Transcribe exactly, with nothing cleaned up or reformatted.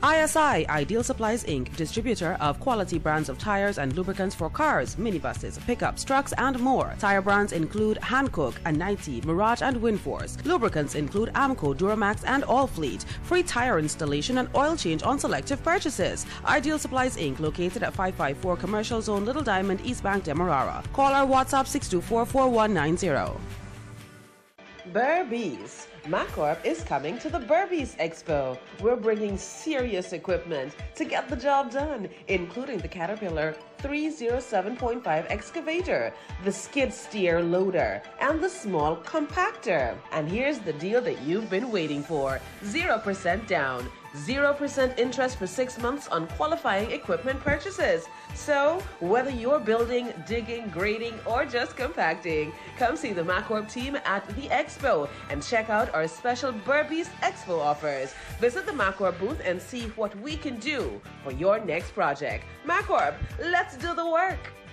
I S I, Ideal Supplies Incorporated, distributor of quality brands of tires and lubricants for cars, minibuses, pickups, trucks, and more. Tire brands include Hankook, Anite, Mirage, and Winforce. Lubricants include Amco, Duramax, and Allfleet. Free tire installation and oil change on selective purchases. Ideal Supplies Incorporated, located at five five four Commercial Zone, Little Diamond, East Bank, Demerara. Call our WhatsApp six two four, four one nine zero. Burbies. MacCorp is coming to the Burbies Expo. We're bringing serious equipment to get the job done, including the Caterpillar three oh seven point five excavator, the skid steer loader, and the small compactor. And here's the deal that you've been waiting for. zero percent down, zero percent interest for six months on qualifying equipment purchases. So, whether you're building, digging, grading, or just compacting, come see the MacCorp team at the Expo and check out our special Burbies Expo offers. Visit the MacCorp booth and see what we can do for your next project. MacCorp, let's do the work!